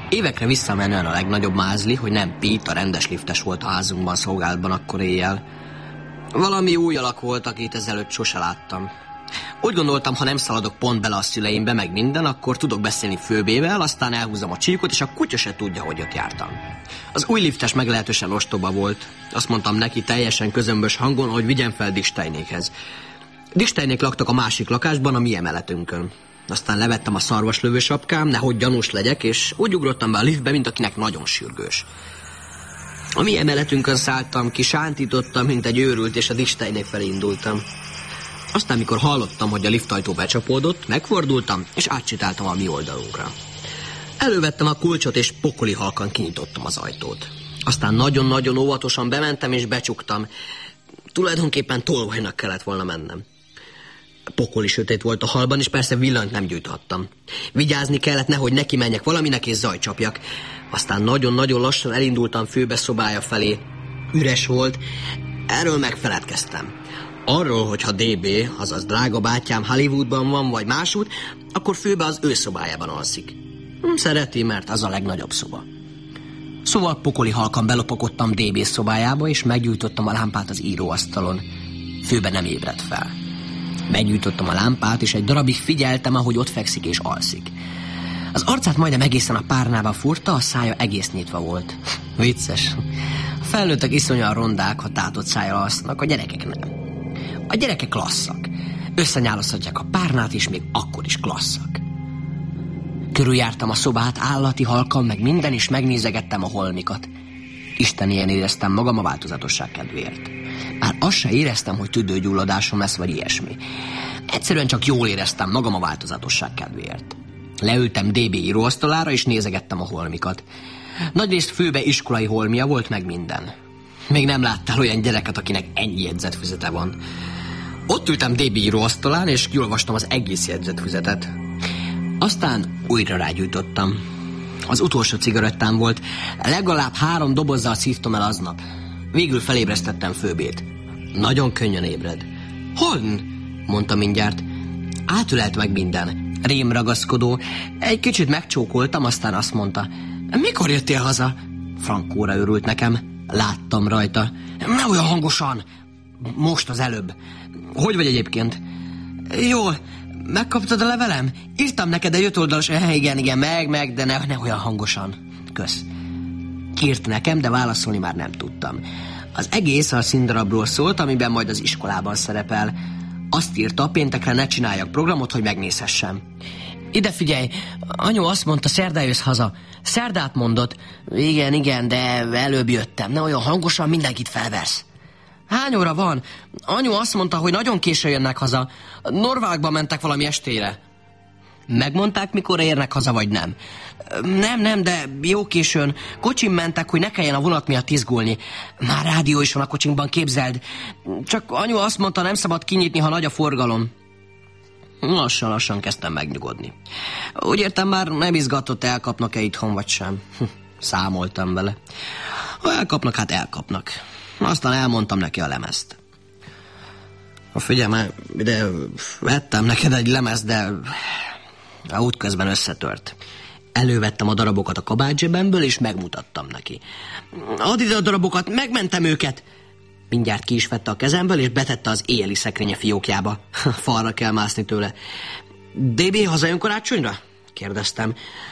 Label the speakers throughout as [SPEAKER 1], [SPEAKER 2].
[SPEAKER 1] Évekre visszamenően a legnagyobb mázli, hogy nem Pete, a rendes liftes volt a házunkban szolgálatban akkor éjjel. Valami új alak volt, akit ezelőtt sose láttam. Úgy gondoltam, ha nem szaladok pont bele a szüleimbe, meg minden, akkor tudok beszélni főbével, aztán elhúzom a csíkot, és a kutya se tudja, hogy ott jártam. Az új liftes meglehetősen ostoba volt. Azt mondtam neki teljesen közömbös hangon, hogy vigyen fel Diksteinékhez. Diksteinék laktak a másik lakásban, a mi emeletünkön. Aztán levettem a szarvaslövő sapkám, nehogy gyanús legyek, és úgy ugrottam be a liftbe, mint akinek nagyon sürgős. A mi emeletünkön szálltam ki, sántítottam, mint egy őrült, és a Diksteinék felé indultam. Aztán, mikor hallottam, hogy a liftajtó becsapódott, megfordultam, és átsétáltam a mi oldalunkra. Elővettem a kulcsot, és pokoli halkan kinyitottam az ajtót. Aztán nagyon-nagyon óvatosan bementem, és becsuktam. Tulajdonképpen tolvajnak kellett volna mennem. Pokoli sötét volt a hallban, és persze villanyt nem gyújthattam. Vigyázni kellett, nehogy neki menjek valaminek, és zajcsapjak. Aztán nagyon-nagyon lassan elindultam főbe szobája felé. Üres volt, erről megfeledkeztem. Arról, hogyha DB, azaz drága bátyám Hollywoodban van, vagy másút, akkor főbe az ő szobájában alszik. Szereti, mert az a legnagyobb szoba. Szóval pokoli halkan belopakodtam DB szobájába, és meggyújtottam a lámpát az íróasztalon. Főbe nem ébredt fel. Meggyújtottam a lámpát, és egy darabig figyeltem, ahogy ott fekszik és alszik. Az arcát majdnem egészen a párnába furta, a szája egész nyitva volt. Vicces. A felnőttek iszonyan rondák, ha tátott szájjal alszanak, a gyerekek nem. A gyerekek klasszak. Összenyálozhatják a párnát, és még akkor is klasszak. Körüljártam a szobát, állati halkan, meg minden, és megnézegettem a holmikat. Isten ilyen éreztem magam a változatosság kedvéért. Már azt se éreztem, hogy tüdőgyulladásom lesz, vagy ilyesmi. Egyszerűen csak jól éreztem magam a változatosság kedvéért. Leültem DB íróasztalára, és nézegettem a holmikat. Nagyrészt főbe iskolai holmia volt, meg minden. Még nem láttál olyan gyereket, akinek ennyi jegyzetfüzete van. Ott ültem DB íróasztalán, és kiolvastam az egész jegyzetfüzetet. Aztán újra rágyújtottam. Az utolsó cigarettám volt, legalább 3 dobozzal szívtam el aznap. Végül felébresztettem főbét. Nagyon könnyen ébred. Holden, mondta mindjárt. Átölelt meg minden. Rémragaszkodó. Egy kicsit megcsókoltam, aztán azt mondta. Mikor jöttél haza? Frankóra örült nekem. Láttam rajta. Ne olyan hangosan. Most az előbb. Hogy vagy egyébként? Jól. Megkaptad a levelem? Írtam neked egy 5 oldalas... Igen, meg, de ne olyan hangosan. Kösz. Kírt nekem, de válaszolni már nem tudtam. Az egész a színdarabról szólt, amiben majd az iskolában szerepel. Azt írta, péntekre ne csináljak programot, hogy megnézhessem. Ide figyelj, anyu azt mondta, szerdán jössz haza. Szerdát mondott. Igen, de előbb jöttem. Ne olyan hangosan, mindenkit felversz. Hány óra van? Anyu azt mondta, hogy nagyon későn jönnek haza. Norvágba mentek valami estére. Megmondták, mikor érnek haza, vagy nem? Nem, de jó későn. Kocsin mentek, hogy ne kelljen a vonat miatt izgulni. Már rádió is van a kocsinkban, képzeld. Csak anyu azt mondta, nem szabad kinyitni, ha nagy a forgalom. Lassan kezdtem megnyugodni. Úgy értem, már nem izgatott, elkapnak-e itthon, vagy sem. Számoltam vele. Ha elkapnak, hát elkapnak. Aztán elmondtam neki a lemezt. Figyelj, ide vettem neked egy lemezt, de útközben összetört. Elővettem a darabokat a kabátzsebemből, és megmutattam neki. Add ide a darabokat, megmentem őket! Mindjárt ki is vette a kezemből, és betette az éjjeli szekrénye fiókjába. Falra kell mászni tőle. DB, hazajön karácsonyra? Kérdeztem.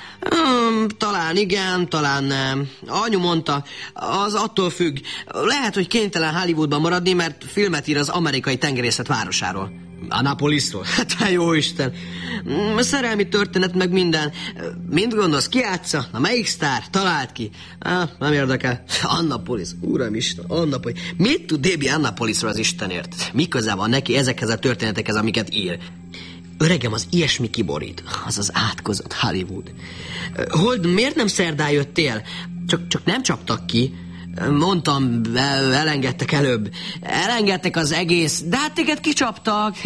[SPEAKER 1] Talán igen, talán nem. Anyu mondta, az attól függ. Lehet, hogy kénytelen Hollywoodban maradni, mert filmet ír az amerikai tengerészet városáról. Annapolisról? Hát jóisten. Szerelmi történet meg minden. Mind gondolsz, ki játsza? Na melyik sztár? Talált ki. Nem érdekel. Annapolis, uramisten, Annapolis. Mit tud DB Annapolisról az Istenért? Mi köze van neki ezekhez a történetekhez, amiket ír? Öregem, az ilyesmi kiborít. Az az átkozott Hollywood. Hold, miért nem szerdán jöttél? Csak nem csaptak ki. Mondtam, elengedtek előbb. Elengedtek az egész. De hát téged kicsaptak.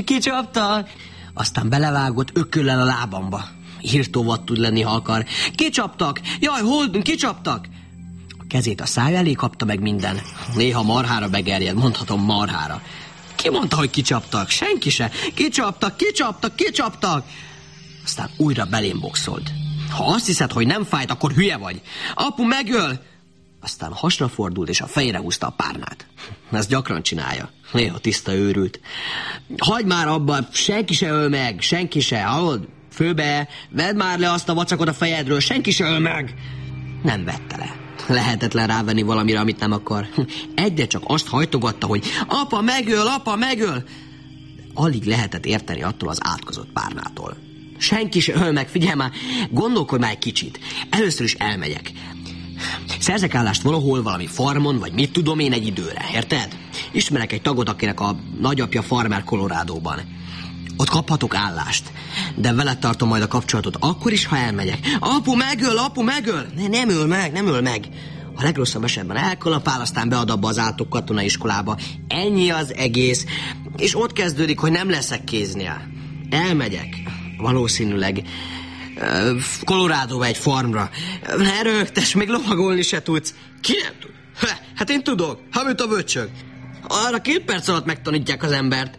[SPEAKER 1] Aztán belevágott ököllel a lábamba. Írtóvat tud lenni, ha akar. Kicsaptak. Jaj, Holden, kicsaptak. A kezét a száj elé kapta meg minden. Néha marhára begerjed, mondhatom marhára. Ki mondta, hogy kicsaptak? Senki se. Kicsaptak. Aztán újra belém boxolt. Ha azt hiszed, hogy nem fájt, akkor hülye vagy. Apu megöl! Aztán hasra fordult, és a fejére húzta a párnát. Ezt gyakran csinálja. Néha tiszta őrült. Hagyd már abba, senki se öl meg, senki se, hallod? Főbe, vedd már le azt a vacakot a fejedről, senki se öl meg! Nem vette le. Lehetetlen rávenni valamire, amit nem akar. Egyre csak azt hajtogatta, hogy apa megöl, apa megöl! Alig lehetett érteni attól az átkozott párnától. Senki se öl meg, figyelj már, gondolkodj már egy kicsit. Először is elmegyek. Szerzek állást valahol, valami farmon, vagy mit tudom én egy időre, érted? Ismerek egy tagot, akinek a nagyapja farmer Coloradóban. Ott kaphatok állást, de veled tartom majd a kapcsolatot akkor is, ha elmegyek. Apu megöl, apu megöl! Nem öl meg. A legrosszabb esetben elkalapál, aztán bead abba az átok katonaiskolába. Ennyi az egész, és ott kezdődik, hogy nem leszek kéznél. Elmegyek, valószínűleg Coloradóba egy farmra. Ne rögtess, még lovagolni se tudsz. Ki nem tud? Hát én tudok, hamit a vöcsög. Arra 2 perc alatt megtanítják az embert.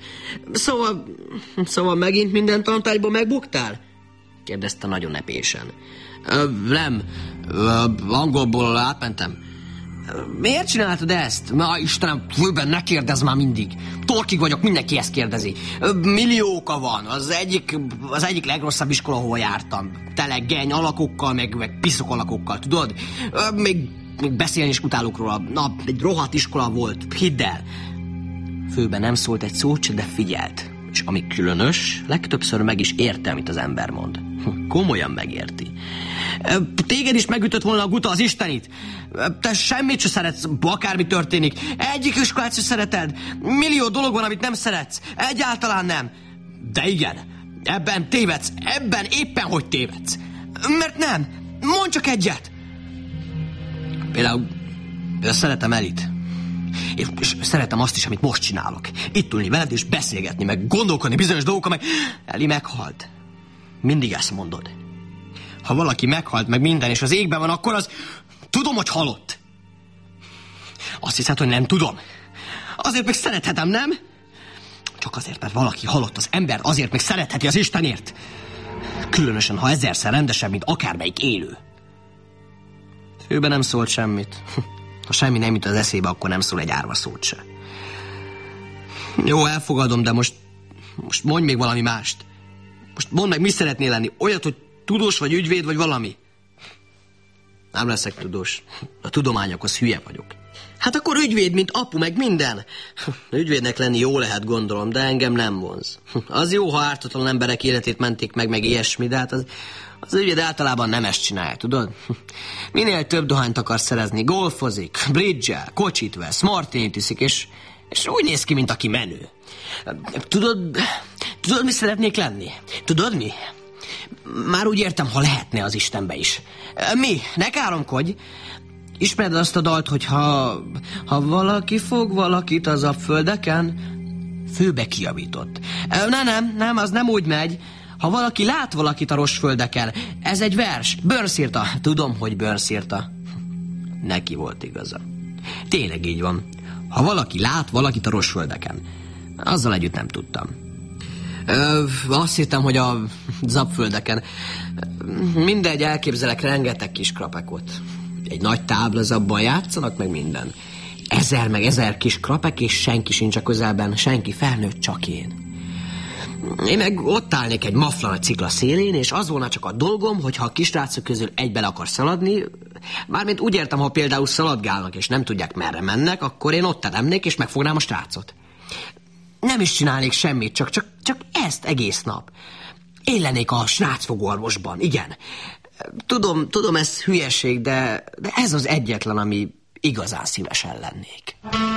[SPEAKER 1] Szóval megint minden tantárgyban megbuktál? Kérdezte nagyon epésen. Nem, angolból átmentem. Miért csináltad ezt? Na, Istenem, főben ne kérdezz már mindig. Torkig vagyok, mindenki ezt kérdezi. Millió oka van. Az egyik legrosszabb iskola, ahol jártam. Tele geny alakokkal, meg piszok alakokkal, tudod? Még beszélni is utálok róla. Na, egy rohadt iskola volt, hidd el. Főben nem szólt egy szót se, de figyelt. És ami különös, legtöbbször meg is érte, amit az ember mond. Komolyan megérti. Téged is megütött volna a guta, az istenit. Te semmit se szeretsz, akármi történik. Egyik iskolát se szereted. Millió dolog van, amit nem szeretsz. Egyáltalán nem. De igen, ebben tévedsz. Ebben éppen hogy tévedsz. Mert nem. Mondd csak egyet. Például szeretem Elit. És szeretem azt is, amit most csinálok. Itt ülni veled és beszélgetni, meg gondolkodni bizonyos dolgokkal, meg Eli meghalt. Mindig ezt mondod. Ha valaki meghalt, meg minden, és az égben van, akkor az... Tudom, hogy halott. Azt hiszed, hogy nem tudom. Azért meg szerethetem, nem? Csak azért, mert valaki halott, az ember azért meg szeretheti az Istenért. Különösen, ha 1000-szer rendesebb, mint akármelyik élő. Főben nem szólt semmit. Ha semmi nem jut az eszébe, akkor nem szól egy árva szót se. Jó, elfogadom, de most mondj még valami mást. Most mondd meg, mi szeretnél lenni? Olyat, hogy tudós vagy ügyvéd, vagy valami? Nem leszek tudós. A tudományokhoz hülye vagyok. Hát akkor ügyvéd, mint apu, meg minden. Ügyvédnek lenni jó lehet, gondolom, de engem nem vonz. Az jó, ha ártatlan emberek életét mentik meg ilyesmi, de hát az ügyvéd általában nem ezt csinálja, tudod? Minél több dohányt akarsz szerezni, golfozik, bridge-el, kocsit vesz, martinit iszik, és úgy néz ki, mint aki menő. Tudod, mi szeretnék lenni? Tudod mi? Már úgy értem, ha lehetne az Istenbe is. Mi? Ne káromkodj! Ismered azt a dalt, hogy ha valaki fog valakit az a földeken, főbe kijavított. Nem, az nem úgy megy. Ha valaki lát valakit a rosföldeken, ez egy vers. Burns írta. Tudom, hogy Burns írta. Neki volt igaza. Tényleg így van. Ha valaki lát valakit a rosföldeken. Azzal együtt nem tudtam. Azt hittem, hogy a zapföldeken. Mindegy, elképzelek rengeteg kis krapekot. Egy nagy táblazatban játszanak, meg minden. 1000 meg 1000 kis krapek, és senki sincs a közelben, senki felnőtt, csak én. Én meg ott állnék egy mafla nagy cikla szélén, és az volna csak a dolgom, hogyha a kisrácok közül egy bele akar szaladni, mármint úgy értem, ha például szaladgálnak, és nem tudják merre mennek, akkor én ott teremnék, és megfognám a srácot. Nem is csinálnék semmit, csak ezt egész nap. Én lennék a srácfogorvosban, igen. Tudom, ez hülyeség, de ez az egyetlen, ami igazán szívesen lennék.